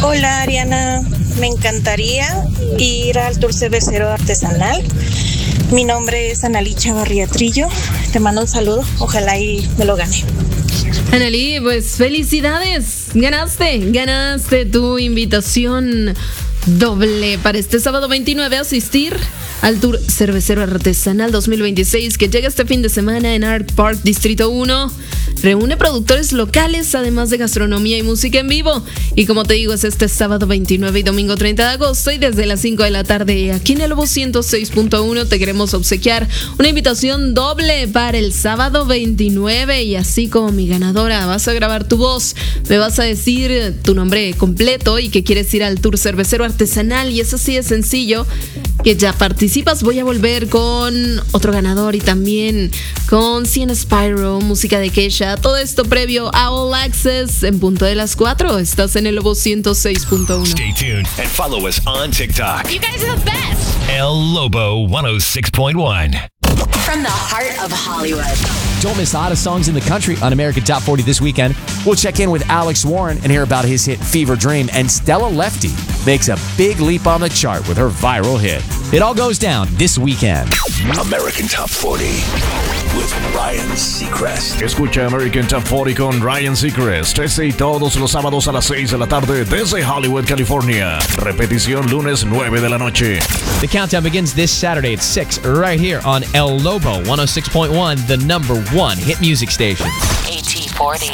Hola Ariana, me encantaría ir al Tour Cervecero Artesanal. Mi nombre es Analí Chavarría Trillo, te mando un saludo, ojalá y me lo gane. Analí, pues felicidades, ganaste tu invitación doble para este sábado 29 a asistir al Tour Cervecero Artesanal 2026 que llega este fin de semana en Art Park Distrito 1. Reúne productores locales, además de gastronomía y música en vivo. Y como te digo, es este sábado 29 y domingo 30 de agosto. Y desde las 5 de la tarde, aquí en el Lobo 106.1, te queremos obsequiar una invitación doble para el sábado 29. Y así como mi ganadora, vas a grabar tu voz, me vas a decir tu nombre completo y que quieres ir al Tour Cervecero Artesanal. Y es así de sencillo que ya participas. Voy a volver con otro ganador y también con Cien Spyro, música de Kesha. Todo esto previo a All Access en punto de las 4. Estás en el Lobo 106.1. Stay tuned and follow us on TikTok. You guys are the best. El Lobo 106.1. From the heart of Hollywood. Don't miss the hottest songs in the country on American Top 40 this weekend. We'll check in with Alex Warren and hear about his hit Fever Dream. And Stella Lefty makes a big leap on the chart with her viral hit. It all goes down this weekend. American Top 40 with Ryan Seacrest. Escucha American Top 40 con Ryan Seacrest. Este y todos los sábados a las 6 de la tarde desde Hollywood, California. Repetición lunes 9 de la noche. The countdown begins this Saturday at 6 right here on El Lobo 106.1, the number one hit music station. AT40.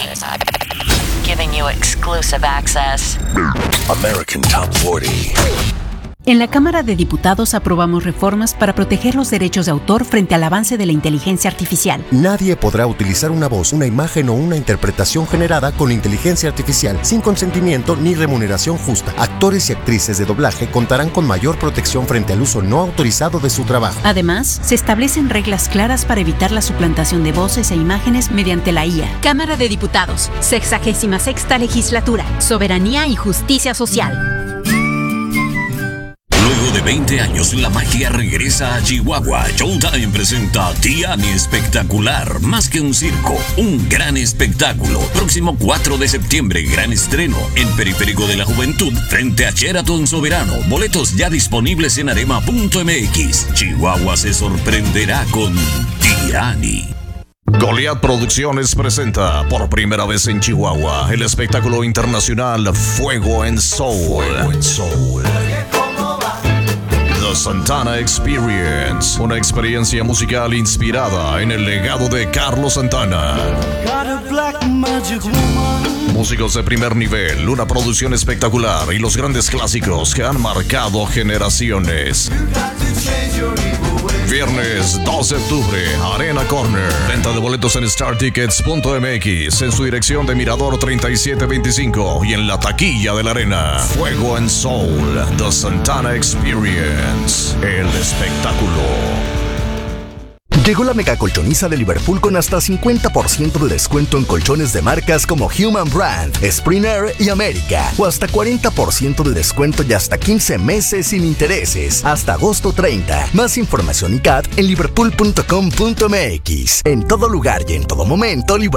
Giving you exclusive access. American Top 40. En la Cámara de Diputados aprobamos reformas para proteger los derechos de autor frente al avance de la inteligencia artificial. Nadie podrá utilizar una voz, una imagen o una interpretación generada con inteligencia artificial sin consentimiento ni remuneración justa. Actores y actrices de doblaje contarán con mayor protección frente al uso no autorizado de su trabajo. Además, se establecen reglas claras para evitar la suplantación de voces e imágenes mediante la IA. Cámara de Diputados, 66ª Legislatura, Soberanía y Justicia Social. Luego de 20 años, la magia regresa a Chihuahua. Showtime presenta Tiani Espectacular, más que un circo, un gran espectáculo. Próximo 4 de septiembre, gran estreno en Periférico de la Juventud, frente a Sheraton Soberano. Boletos ya disponibles en arema.mx. Chihuahua se sorprenderá con Tiani. Goliath Producciones presenta por primera vez en Chihuahua el espectáculo internacional Fuego en Soul. The Santana Experience, una experiencia musical inspirada en el legado de Carlos Santana. Músicos de primer nivel, una producción espectacular y los grandes clásicos que han marcado generaciones. Viernes 2 de octubre, Arena Corner. Venta de boletos en startickets.mx, en su dirección de Mirador 3725 y en la taquilla de la arena. Fuego en Soul, The Santana Experience, el espectáculo. Llegó la mega colchoniza de Liverpool con hasta 50% de descuento en colchones de marcas como Human Brand, Springer y América. O hasta 40% de descuento y hasta 15 meses sin intereses. Hasta agosto 30. Más información y CAT en liverpool.com.mx. En todo lugar y en todo momento, Liverpool.